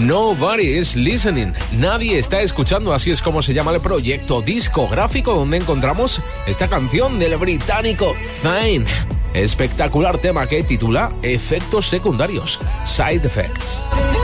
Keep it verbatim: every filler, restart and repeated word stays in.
Nobody is listening. Nadie está escuchando, así es como se llama el proyecto discográfico donde encontramos esta canción del británico Zayn. Espectacular tema que titula Efectos secundarios, Side Effects.